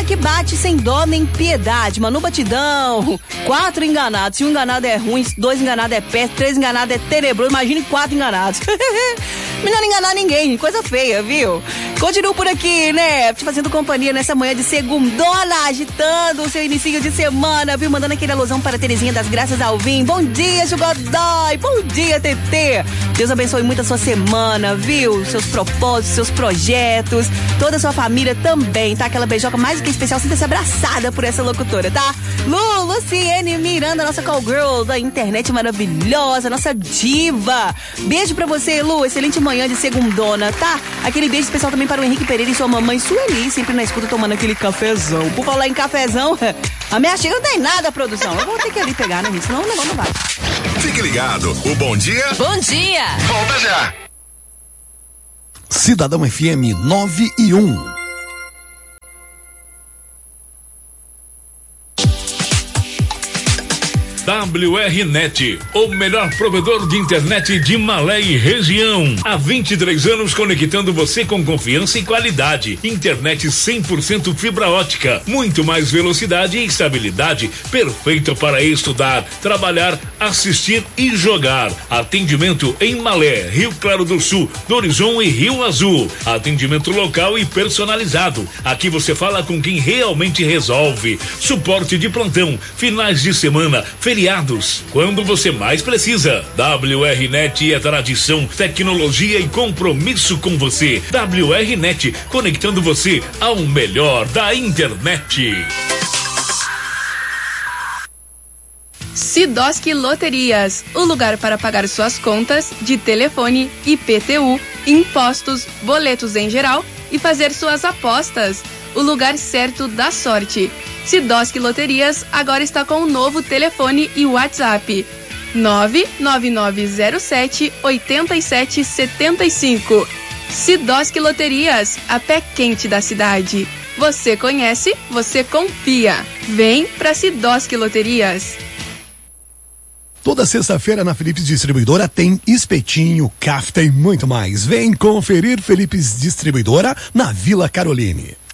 que bate sem dó nem piedade, mano, batidão. 4 enganados, se um enganado é ruim, 2 enganados é péssimo, 3 enganados é tenebroso, imagine 4 enganados. Melhor não enganar ninguém, coisa feia, viu? Continuo por aqui, né? Te fazendo companhia nessa manhã de segundona, agitando o seu início de semana, viu? Mandando aquele alusão para Terezinha das Graças Alvim. Bom dia, Jugodói. Bom dia, TT. Deus abençoe muito a sua semana, viu? Seus propósitos, seus projetos, toda a sua família também, tá? Aquela beijoca mais do que especial, sinta-se abraçada por essa locutora, tá? Luciene Miranda, nossa call girl da internet maravilhosa, nossa diva. Beijo pra você, Lu. Excelente manhã de segundona, tá? Aquele beijo especial também para o Henrique Pereira e sua mamãe Sueli, sempre na escuta tomando aquele cafezão. Por falar em cafezão, a minha chega não tem nada, produção. Eu vou ter que ir ali pegar, né, gente? Senão o negócio não vai. Fique ligado. O Bom Dia. Bom dia. Volta já. Cidadão FM 9 e 1. WRNet, o melhor provedor de internet de Malé e região. Há 23 anos conectando você com confiança e qualidade. Internet 100% fibra ótica, muito mais velocidade e estabilidade, perfeita para estudar, trabalhar, assistir e jogar. Atendimento em Malé, Rio Claro do Sul, Horizon e Rio Azul. Atendimento local e personalizado. Aqui você fala com quem realmente resolve. Suporte de plantão, finais de semana, feriados, quando você mais precisa. WRNet é tradição, tecnologia e compromisso com você. WRNet, conectando você ao melhor da internet. Sidoski Loterias, o lugar para pagar suas contas de telefone, IPTU, impostos, boletos em geral e fazer suas apostas. O lugar certo da sorte. Sidoski Loterias agora está com um novo telefone e WhatsApp 99907-8775. Sidoski Loterias, a pé quente da cidade. Você conhece, você confia. Vem pra Sidoski Loterias. Toda sexta-feira na Philips Distribuidora tem espetinho, kafta e muito mais. Vem conferir Philips Distribuidora na Vila Caroline.